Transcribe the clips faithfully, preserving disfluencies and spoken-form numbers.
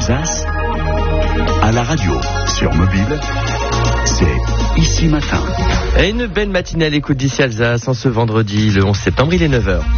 Alsace, à la radio, sur mobile, c'est Ici Matin. Et une belle matinale écoute d'ici Alsace en ce vendredi, le onze septembre, il est neuf heures.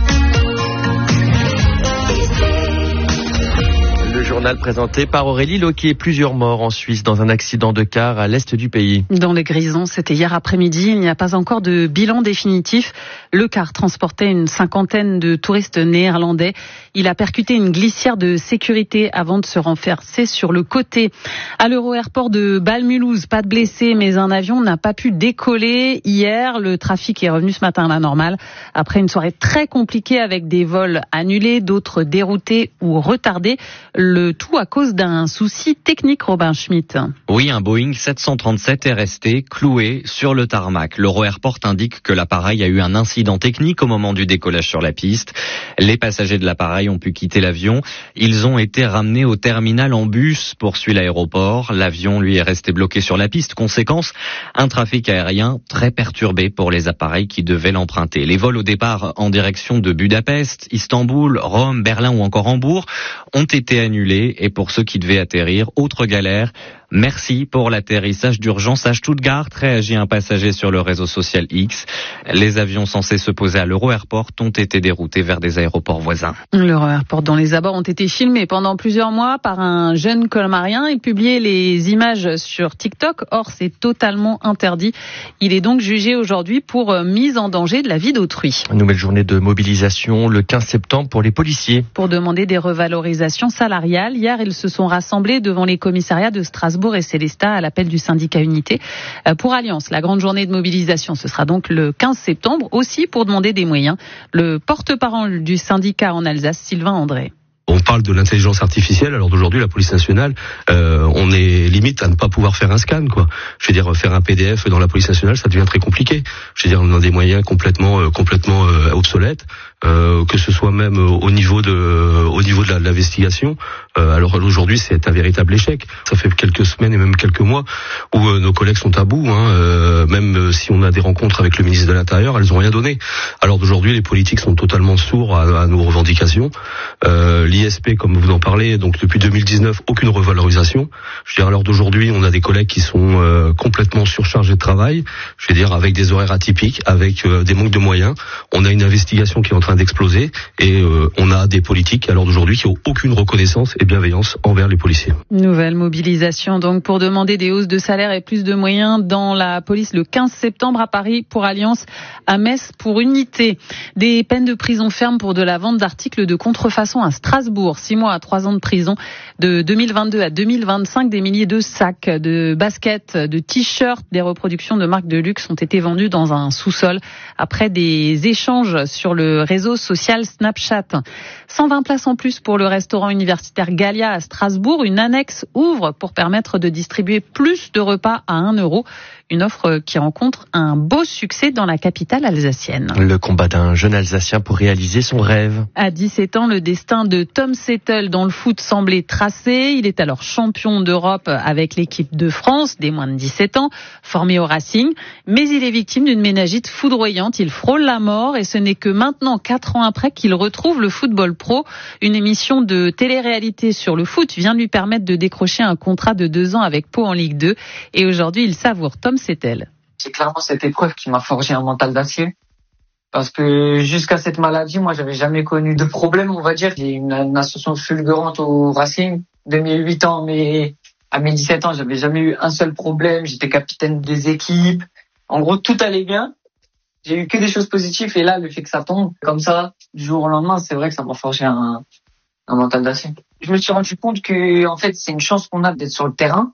Le journal présenté par Aurélie Loquet. Plusieurs morts en Suisse dans un accident de car à l'est du pays. Dans les Grisons, c'était hier après-midi. Il n'y a pas encore de bilan définitif. Le car transportait une cinquantaine de touristes néerlandais. Il a percuté une glissière de sécurité avant de se renverser sur le côté. À l'Euro-Airport de Bâle-Mulhouse, pas de blessés, mais un avion n'a pas pu décoller hier. Le trafic est revenu ce matin à la normale après une soirée très compliquée avec des vols annulés, d'autres déroutés ou retardés. Le tout à cause d'un souci technique, Robin Schmitt. Oui, un Boeing sept cent trente-sept est resté cloué sur le tarmac. L'Euro-Airport indique que l'appareil a eu un incident technique au moment du décollage sur la piste. Les passagers de l'appareil ont pu quitter l'avion. Ils ont été ramenés au terminal en bus, poursuit l'aéroport. L'avion, lui, est resté bloqué sur la piste. Conséquence, un trafic aérien très perturbé pour les appareils qui devaient l'emprunter. Les vols au départ en direction de Budapest, Istanbul, Rome, Berlin ou encore Hambourg ont été annulés. Et pour ceux qui devaient atterrir, autre galère. Merci pour l'atterrissage d'urgence à Stuttgart, réagit un passager sur le réseau social X. Les avions censés se poser à l'Euro-Airport ont été déroutés vers des aéroports voisins. L'Euro-Airport dont les abords ont été filmés pendant plusieurs mois par un jeune colmarien. Il publiait les images sur TikTok. Or, c'est totalement interdit. Il est donc jugé aujourd'hui pour mise en danger de la vie d'autrui. Une nouvelle journée de mobilisation le quinze septembre pour les policiers. Pour demander des revalorisations salariales. Hier, ils se sont rassemblés devant les commissariats de Strasbourg et Célestat à l'appel du syndicat Unité. Pour Alliance, la grande journée de mobilisation, ce sera donc le quinze septembre, aussi pour demander des moyens. Le porte-parole du syndicat en Alsace, Sylvain André. On parle de l'intelligence artificielle, alors d'aujourd'hui la police nationale, euh, on est limite à ne pas pouvoir faire un scan, quoi. Je veux dire, faire un P D F dans la police nationale, ça devient très compliqué. Je veux dire, on a des moyens complètement, euh, complètement euh, obsolètes, euh, que ce soit même au niveau de, au niveau de la, de l'investigation. Euh, alors aujourd'hui, c'est un véritable échec. Ça fait quelques semaines et même quelques mois où euh, nos collègues sont à bout. Hein, euh, même si on a des rencontres avec le ministre de l'Intérieur, elles ont rien donné. Alors d'aujourd'hui, les politiques sont totalement sourds à, à nos revendications. Euh, L'I S P, comme vous en parlez, donc depuis deux mille dix-neuf, aucune revalorisation. Je veux dire, à l'heure d'aujourd'hui, on a des collègues qui sont euh, complètement surchargés de travail. Je veux dire, avec des horaires atypiques, avec euh, des manques de moyens. On a une investigation qui est en train d'exploser et euh, on a des politiques à l'heure d'aujourd'hui qui n'ont aucune reconnaissance et bienveillance envers les policiers. Nouvelle mobilisation donc pour demander des hausses de salaire et plus de moyens dans la police le quinze septembre à Paris pour Alliance, à Metz pour Unité. Des peines de prison ferme pour de la vente d'articles de contrefaçon à Strasbourg. Six mois à trois ans de prison. De deux mille vingt-deux à deux mille vingt-cinq, des milliers de sacs, de baskets, de t-shirts, des reproductions de marques de luxe ont été vendues dans un sous-sol après des échanges sur le réseau social Snapchat. cent vingt places en plus pour le restaurant universitaire Gallia à Strasbourg. Une annexe ouvre pour permettre de distribuer plus de repas à un euro. Une offre qui rencontre un beau succès dans la capitale alsacienne. Le combat d'un jeune Alsacien pour réaliser son rêve. À dix-sept ans, le destin de Tom Settle dans le foot semblait tracé. Il est alors champion d'Europe avec l'équipe de France des moins de dix-sept ans, formé au Racing. Mais il est victime d'une méningite foudroyante. Il frôle la mort et ce n'est que maintenant, quatre ans après, qu'il retrouve le football pro. Une émission de télé-réalité sur le foot vient lui permettre de décrocher un contrat de deux ans avec Pau en Ligue deux. Et aujourd'hui, il savoure Tom Settle. C'est clairement cette épreuve qui m'a forgé un mental d'acier. Parce que jusqu'à cette maladie, moi, j'avais jamais connu de problème, on va dire. J'ai une, une ascension fulgurante au Racing de mes huit ans, mais à mes dix-sept ans, j'avais jamais eu un seul problème. J'étais capitaine des équipes. En gros, tout allait bien. J'ai eu que des choses positives. Et là, le fait que ça tombe comme ça, du jour au lendemain, c'est vrai que ça m'a forgé un, un mental d'acier. Je me suis rendu compte que, en fait, c'est une chance qu'on a d'être sur le terrain.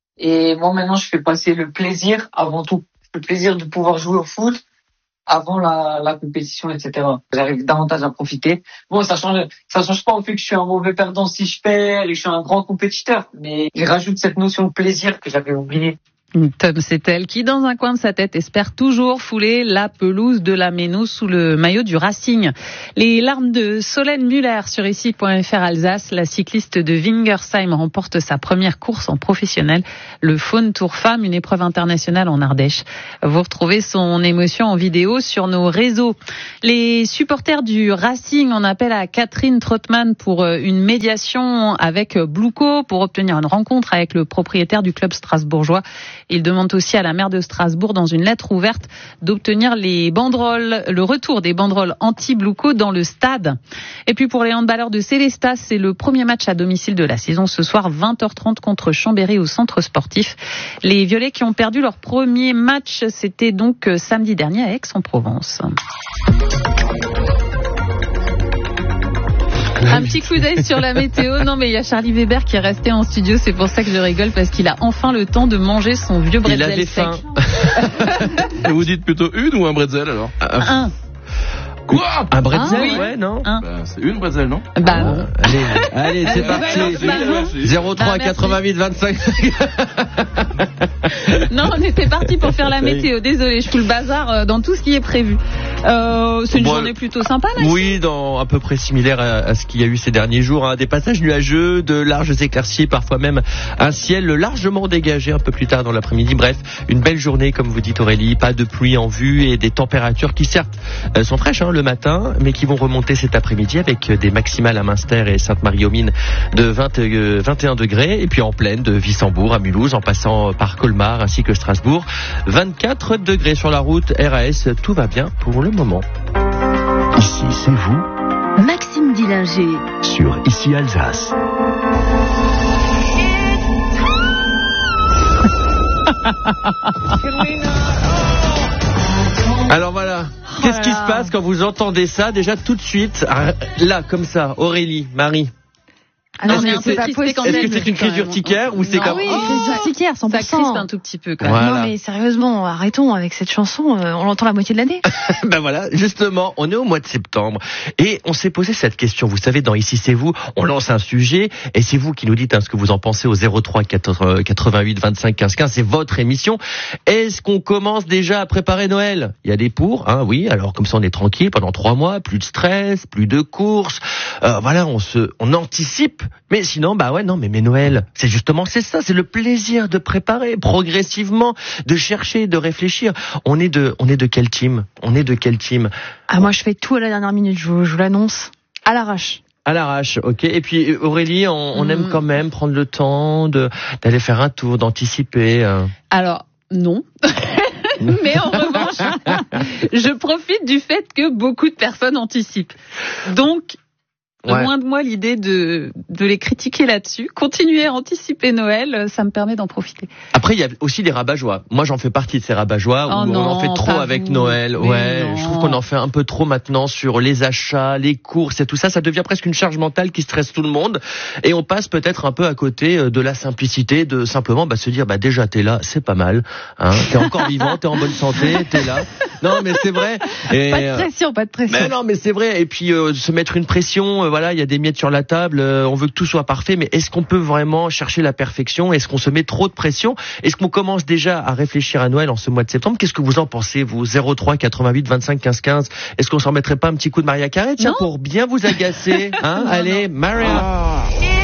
Et moi, maintenant, je fais passer le plaisir avant tout. Le plaisir de pouvoir jouer au foot avant la, la compétition, et cetera. J'arrive davantage à profiter. Bon, ça change, ça change pas au fait que je suis un mauvais perdant si je perds et que je suis un grand compétiteur. Mais il rajoute cette notion de plaisir que j'avais oubliée. Tom Settel qui, dans un coin de sa tête, espère toujours fouler la pelouse de la Méno sous le maillot du Racing. Les larmes de Solène Muller sur ici point f r Alsace. La cycliste de Wingersheim remporte sa première course en professionnel, le Faune Tour Femmes, une épreuve internationale en Ardèche. Vous retrouvez son émotion en vidéo sur nos réseaux. Les supporters du Racing en appellent à Catherine Trottmann pour une médiation avec Blueco pour obtenir une rencontre avec le propriétaire du club strasbourgeois. Il demande aussi à la maire de Strasbourg, dans une lettre ouverte, d'obtenir les banderoles, le retour des banderoles anti-Blueco dans le stade. Et puis pour les handballeurs de Célestas, c'est le premier match à domicile de la saison ce soir, vingt heures trente contre Chambéry au centre sportif. Les Violets qui ont perdu leur premier match, c'était donc samedi dernier à Aix-en-Provence. Un petit coup d'œil sur la météo. Non, mais il y a Charlie Weber qui est resté en studio. C'est pour ça que je rigole, parce qu'il a enfin le temps de manger son vieux bretzel il avait sec. faim. Et vous dites plutôt une ou un bretzel alors? Un. Quoi? Un bretzel, Ah, oui. ouais, non? Un. Bah, c'est une bretzel, non? Bah non. Euh, Allez, allez, c'est Bah, parti. bah, non. zéro trois Bah, merci. quatre-vingt-huit vingt-cinq. Non, on était parti pour faire la météo. Désolé, je fous le bazar euh, dans tout ce qui est prévu. Euh, c'est une Bon, journée plutôt sympa, là. Oui, dans à peu près similaire à, à ce qu'il y a eu ces derniers jours, hein. Des passages nuageux, de larges éclaircies, parfois même un ciel largement dégagé un peu plus tard dans l'après-midi. Bref, une belle journée, comme vous dites Aurélie, pas de pluie en vue et des températures qui certes euh, sont fraîches hein, le matin, mais qui vont remonter cet après-midi avec des maximales à Münster et Sainte-Marie-aux-Mines de vingt, euh, vingt et un degrés, et puis en plaine de Wissembourg à Mulhouse, en passant par Colmar ainsi que Strasbourg, vingt-quatre degrés sur la route R A S. Tout va bien pour le moment. Ici, c'est vous, Maxime Dillinger. sur Ici Alsace. Alors voilà, qu'est-ce qui se passe quand vous entendez ça? Déjà tout de suite, là, comme ça, Aurélie, Marie. Ah non, Est-ce mais que un peu c'est- crispé quand Est-ce même. que c'est une crise urticaire ou c'est Non. comme... Ah oui, Oh, crise urticaire, cent pour cent. Ça crispe un tout petit peu quand même. Voilà. Non mais sérieusement, arrêtons avec cette chanson, euh, on l'entend la moitié de l'année. Ben voilà, justement, on est au mois de septembre et on s'est posé cette question. Vous savez, dans Ici c'est vous, on lance un sujet et c'est vous qui nous dites hein, ce que vous en pensez au zéro trois quatre-vingt-huit vingt-cinq quinze quinze. C'est votre émission. Est-ce qu'on commence déjà à préparer Noël? Il y a des pour, hein, oui. Alors comme ça, on est tranquille pendant trois mois, plus de stress, plus de courses. Euh, voilà, on se, on anticipe. Mais sinon, bah ouais, non, mais mais Noël, c'est justement c'est ça, c'est le plaisir de préparer progressivement, de chercher, de réfléchir. On est de, on est de quel team? On est de quel team? Ah moi je fais tout à la dernière minute, je vous, je vous l'annonce, à l'arrache. À l'arrache, ok. Et puis Aurélie, on, on Mm. aime quand même prendre le temps de d'aller faire un tour, d'anticiper. euh. Alors, non. Mais en revanche, je profite du fait que beaucoup de personnes anticipent. Donc, Ouais. loin de moi l'idée de, de les critiquer là-dessus. Continuer à anticiper Noël, ça me permet d'en profiter. Après, il y a aussi les rabat-joie. Moi, j'en fais partie de ces rabat-joie Oh où non, on en fait trop pas avec vous. Noël. Mais Ouais, non. je trouve qu'on en fait un peu trop maintenant sur les achats, les courses et tout ça. Ça devient presque une charge mentale qui stresse tout le monde. Et on passe peut-être un peu à côté de la simplicité, de simplement bah, se dire bah déjà t'es là, c'est pas mal. Hein, t'es encore vivant, t'es en bonne santé, t'es là. Non, mais c'est vrai. Et, Pas de pression, pas de pression. mais non, mais c'est vrai. Et puis euh, se mettre une pression. Euh, voilà, il y a des miettes sur la table. Euh, on veut que tout soit parfait. Mais est-ce qu'on peut vraiment chercher la perfection? Est-ce qu'on se met trop de pression? Est-ce qu'on commence déjà à réfléchir à Noël en ce mois de septembre? Qu'est-ce que vous en pensez, vous? zéro trois quatre-vingt-huit vingt-cinq quinze quinze. Est-ce qu'on s'en mettrait pas un petit coup de Maria Carré, tiens, Non. pour bien vous agacer, hein? Non, Allez, Maria.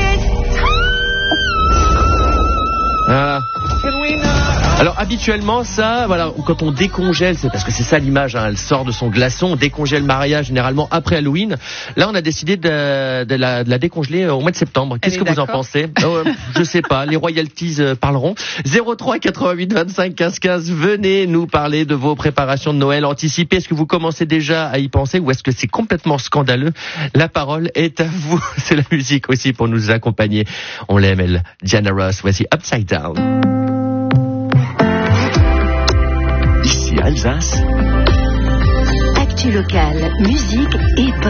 Voilà. Alors habituellement ça, voilà, quand on décongèle, c'est parce que c'est ça l'image, hein, elle sort de son glaçon, on décongèle Maria généralement après Halloween. Là on a décidé de, de, la, de la décongeler au mois de septembre. Qu'est-ce Elle que est vous en d'accord pensez? oh, Je sais pas, les royalties euh, parleront. zéro trois quatre-vingt-huit vingt-cinq quinze quinze, venez nous parler de vos préparations de Noël anticipées. Est-ce que vous commencez déjà à y penser ou est-ce que c'est complètement scandaleux? La parole est à vous. C'est la musique aussi pour nous accompagner. On l'aime, elle. Diana Ross, voici Upside Down. Ici Alsace. Actu locale, musique et pop.